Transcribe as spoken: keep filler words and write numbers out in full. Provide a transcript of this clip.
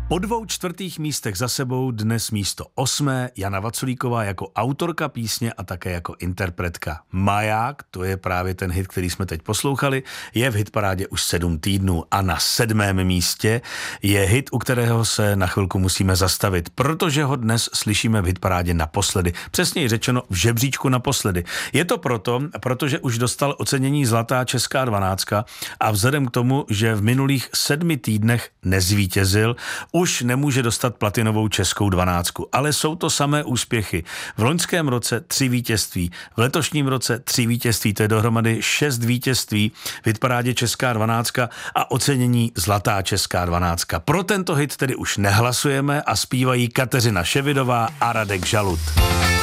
Po dvou čtvrtých místech za sebou dnes místo osmé Jana Vaculíková jako autorka písně a také jako interpretka. Maják, to je právě ten hit, který jsme teď poslouchali, je v hitparádě už sedm týdnů a na sedmém místě je hit, u kterého se na chvilku musíme zastavit, protože ho dnes slyšíme v hitparádě naposledy. Přesněji řečeno v žebříčku naposledy. Je to proto, protože už dostal ocenění Zlatá česká dvanáctka a vzhledem k tomu, že v minulých sedmi týdnech nezvítězil, už nemůže dostat platinovou českou dvanáctku, ale jsou to samé úspěchy. V loňském roce tři vítězství, v letošním roce tři vítězství, to je dohromady šest vítězství v hitparádě česká dvanáctka a ocenění Zlatá česká dvanáctka. Pro tento hit tedy už nehlasujeme a zpívají Kateřina Ševidová a Radek Žalud.